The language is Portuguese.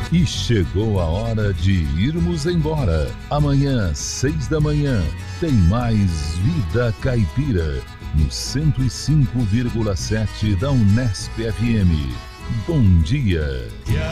E chegou a hora de irmos embora. Amanhã, 6 da manhã, tem mais Vida Caipira, no 105,7 da Unesp FM. Bom dia.